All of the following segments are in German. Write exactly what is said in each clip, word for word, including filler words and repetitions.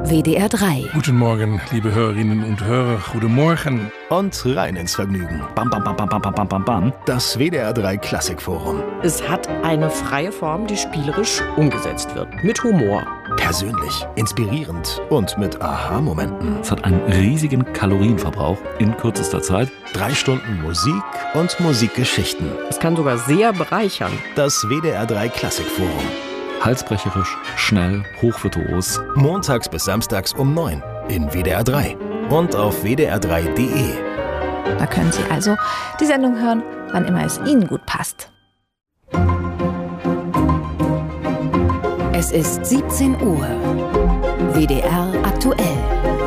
W D R drei. Guten Morgen, liebe Hörerinnen und Hörer. Guten Morgen. Und rein ins Vergnügen. Bam, bam, bam, bam, bam, bam, bam, bam. Das W D R drei Klassikforum. Es hat eine freie Form, die spielerisch umgesetzt wird. Mit Humor. Persönlich, inspirierend und mit Aha-Momenten. Es hat einen riesigen Kalorienverbrauch in kürzester Zeit. Drei Stunden Musik und Musikgeschichten. Es kann sogar sehr bereichern. Das W D R drei Klassikforum. Halsbrecherisch, schnell, hochvirtuos. Montags bis samstags um neun in W D R drei und auf w d r drei punkt d e. Da können Sie also die Sendung hören, wann immer es Ihnen gut passt. Es ist siebzehn Uhr. W D R aktuell.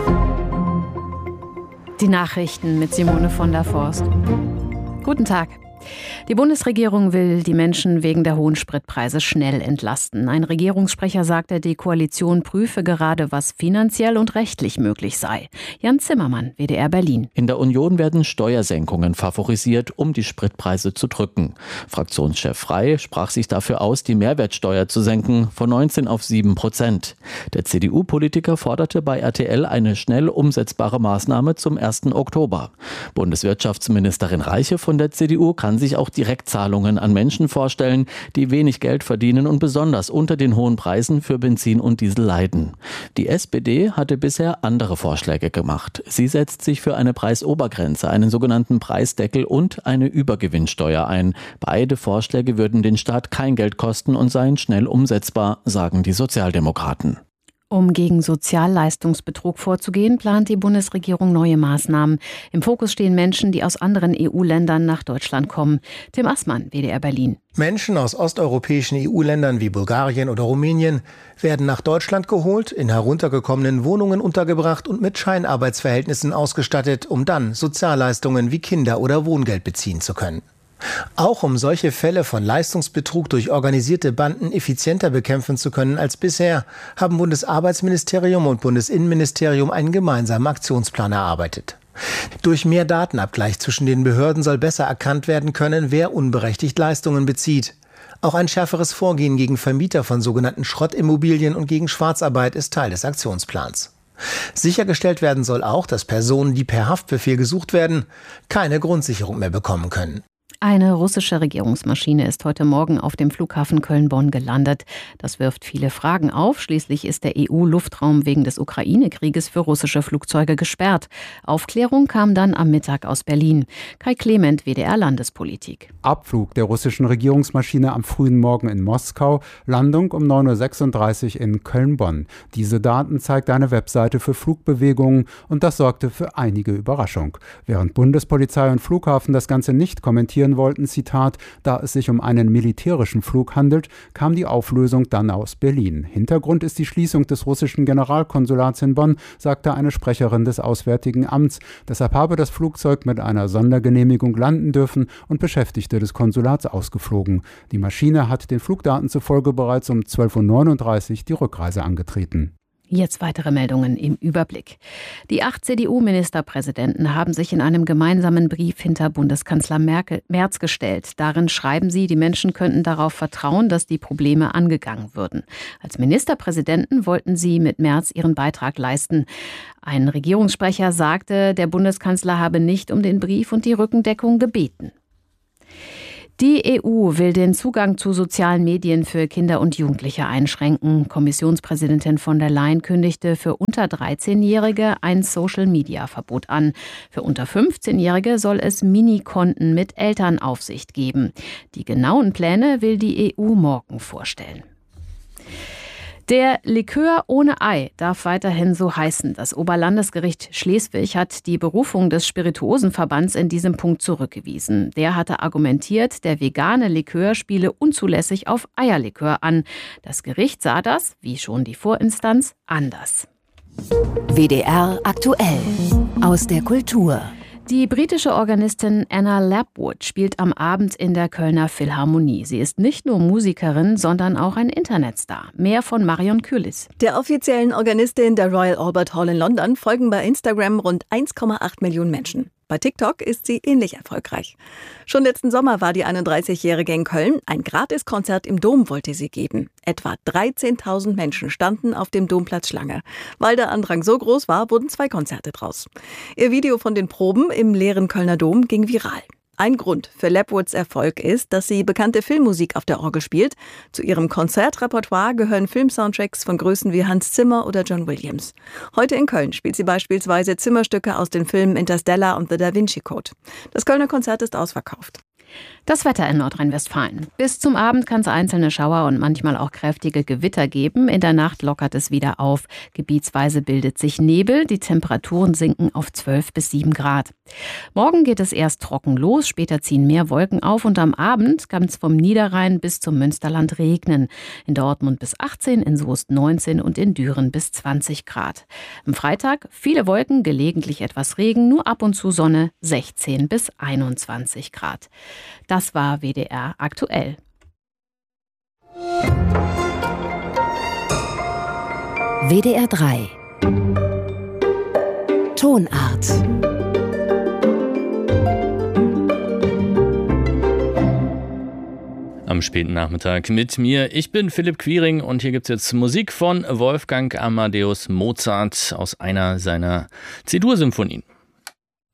Die Nachrichten mit Simone von der Forst. Guten Tag. Die Bundesregierung will die Menschen wegen der hohen Spritpreise schnell entlasten. Ein Regierungssprecher sagte, die Koalition prüfe gerade, was finanziell und rechtlich möglich sei. Jan Zimmermann, W D R Berlin. In der Union werden Steuersenkungen favorisiert, um die Spritpreise zu drücken. Fraktionschef Frey sprach sich dafür aus, die Mehrwertsteuer zu senken, von neunzehn auf sieben Prozent. Der C D U-Politiker forderte bei R T L eine schnell umsetzbare Maßnahme zum ersten Oktober. Bundeswirtschaftsministerin Reiche von der C D U kann sich auch Direktzahlungen an Menschen vorstellen, die wenig Geld verdienen und besonders unter den hohen Preisen für Benzin und Diesel leiden. Die S P D hatte bisher andere Vorschläge gemacht. Sie setzt sich für eine Preisobergrenze, einen sogenannten Preisdeckel und eine Übergewinnsteuer ein. Beide Vorschläge würden den Staat kein Geld kosten und seien schnell umsetzbar, sagen die Sozialdemokraten. Um gegen Sozialleistungsbetrug vorzugehen, plant die Bundesregierung neue Maßnahmen. Im Fokus stehen Menschen, die aus anderen E U-Ländern nach Deutschland kommen. Tim Assmann, W D R Berlin. Menschen aus osteuropäischen E U-Ländern wie Bulgarien oder Rumänien werden nach Deutschland geholt, in heruntergekommenen Wohnungen untergebracht und mit Scheinarbeitsverhältnissen ausgestattet, um dann Sozialleistungen wie Kinder- oder Wohngeld beziehen zu können. Auch um solche Fälle von Leistungsbetrug durch organisierte Banden effizienter bekämpfen zu können als bisher, haben Bundesarbeitsministerium und Bundesinnenministerium einen gemeinsamen Aktionsplan erarbeitet. Durch mehr Datenabgleich zwischen den Behörden soll besser erkannt werden können, wer unberechtigt Leistungen bezieht. Auch ein schärferes Vorgehen gegen Vermieter von sogenannten Schrottimmobilien und gegen Schwarzarbeit ist Teil des Aktionsplans. Sichergestellt werden soll auch, dass Personen, die per Haftbefehl gesucht werden, keine Grundsicherung mehr bekommen können. Eine russische Regierungsmaschine ist heute Morgen auf dem Flughafen Köln-Bonn gelandet. Das wirft viele Fragen auf. Schließlich ist der E U-Luftraum wegen des Ukraine-Krieges für russische Flugzeuge gesperrt. Aufklärung kam dann am Mittag aus Berlin. Kai Clement, W D R Landespolitik. Abflug der russischen Regierungsmaschine am frühen Morgen in Moskau, Landung um neun Uhr sechsunddreißig in Köln-Bonn. Diese Daten zeigt eine Webseite für Flugbewegungen und das sorgte für einige Überraschung. Während Bundespolizei und Flughafen das Ganze nicht kommentieren wollten, Zitat, da es sich um einen militärischen Flug handelt, kam die Auflösung dann aus Berlin. Hintergrund ist die Schließung des russischen Generalkonsulats in Bonn, sagte eine Sprecherin des Auswärtigen Amts. Deshalb habe das Flugzeug mit einer Sondergenehmigung landen dürfen und Beschäftigte des Konsulats ausgeflogen. Die Maschine hat den Flugdaten zufolge bereits um zwölf Uhr neununddreißig die Rückreise angetreten. Jetzt weitere Meldungen im Überblick. Die acht C D U-Ministerpräsidenten haben sich in einem gemeinsamen Brief hinter Bundeskanzler Merkel, Merz gestellt. Darin schreiben sie, die Menschen könnten darauf vertrauen, dass die Probleme angegangen würden. Als Ministerpräsidenten wollten sie mit Merz ihren Beitrag leisten. Ein Regierungssprecher sagte, der Bundeskanzler habe nicht um den Brief und die Rückendeckung gebeten. Die E U will den Zugang zu sozialen Medien für Kinder und Jugendliche einschränken. Kommissionspräsidentin von der Leyen kündigte für unter dreizehnjährige ein Social-Media-Verbot an. Für unter fünfzehnjährige soll es Mini-Konten mit Elternaufsicht geben. Die genauen Pläne will die E U morgen vorstellen. Der Likör ohne Ei darf weiterhin so heißen. Das Oberlandesgericht Schleswig hat die Berufung des Spirituosenverbands in diesem Punkt zurückgewiesen. Der hatte argumentiert, der vegane Likör spiele unzulässig auf Eierlikör an. Das Gericht sah das, wie schon die Vorinstanz, anders. W D R aktuell aus der Kultur. Die britische Organistin Anna Lapwood spielt am Abend in der Kölner Philharmonie. Sie ist nicht nur Musikerin, sondern auch ein Internetstar. Mehr von Marion Kühlis. Der offiziellen Organistin der Royal Albert Hall in London folgen bei Instagram rund eins Komma acht Millionen Menschen. Bei TikTok ist sie ähnlich erfolgreich. Schon letzten Sommer war die einunddreißigjährige in Köln. Ein Gratiskonzert im Dom wollte sie geben. Etwa dreizehntausend Menschen standen auf dem Domplatz Schlange. Weil der Andrang so groß war, wurden zwei Konzerte draus. Ihr Video von den Proben im leeren Kölner Dom ging viral. Ein Grund für Lapwoods Erfolg ist, dass sie bekannte Filmmusik auf der Orgel spielt. Zu ihrem Konzertrepertoire gehören Filmsoundtracks von Größen wie Hans Zimmer oder John Williams. Heute in Köln spielt sie beispielsweise Zimmerstücke aus den Filmen Interstellar und The Da Vinci Code. Das Kölner Konzert ist ausverkauft. Das Wetter in Nordrhein-Westfalen. Bis zum Abend kann es einzelne Schauer und manchmal auch kräftige Gewitter geben. In der Nacht lockert es wieder auf. Gebietsweise bildet sich Nebel. Die Temperaturen sinken auf zwölf bis sieben Grad. Morgen geht es erst trocken los, später ziehen mehr Wolken auf und am Abend kann es vom Niederrhein bis zum Münsterland regnen. In Dortmund bis achtzehn, in Soest neunzehn und in Düren bis zwanzig Grad. Am Freitag viele Wolken, gelegentlich etwas Regen, nur ab und zu Sonne, sechzehn bis einundzwanzig Grad. Das war W D R aktuell. W D R drei Tonart. Am späten Nachmittag mit mir. Ich bin Philipp Quiring und hier gibt es jetzt Musik von Wolfgang Amadeus Mozart aus einer seiner C-Dur-Symphonien.